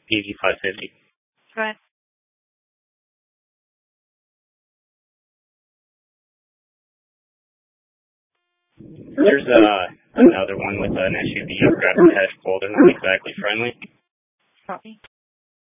PV550. Go ahead. There's another one with an SUV grab the head folder, not exactly friendly. Copy.